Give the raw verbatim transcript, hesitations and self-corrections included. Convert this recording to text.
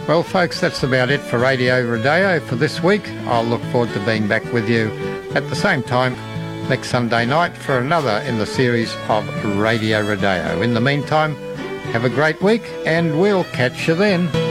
Well, folks, that's about it for Radio Rodeo for this week. I'll look forward to being back with you at the same time next Sunday night for another in the series of Radio Rodeo. In the meantime, have a great week and we'll catch you then.